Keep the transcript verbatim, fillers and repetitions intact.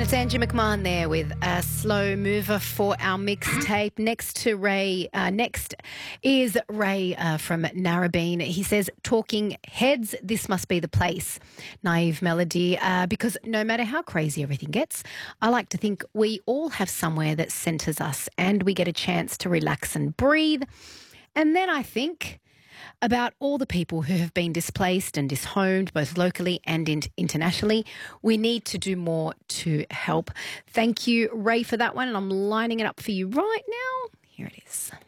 It's Angie McMahon there with a slow mover for our mixtape. Next to Ray, uh, next is Ray uh, from Narrabeen. He says, talking heads, this must be the place. Naive melody, uh, because no matter how crazy everything gets, I like to think we all have somewhere that centres us and we get a chance to relax and breathe. And then I think about all the people who have been displaced and dishomed, both locally and in- internationally. We need to do more to help. Thank you, Ray, for that one. And I'm lining it up for you right now. Here it is.